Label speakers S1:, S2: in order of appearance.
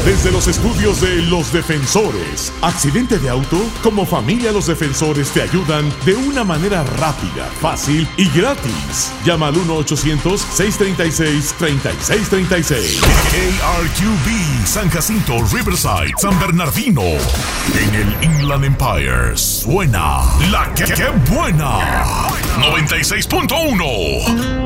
S1: Desde los estudios de Los Defensores. ¿Accidente de auto? Como familia Los Defensores te ayudan de una manera rápida, fácil y gratis. Llama al 1-800-636-3636. KRQB, San Jacinto, Riverside, San Bernardino. En el Inland Empire suena la que buena. 96.1.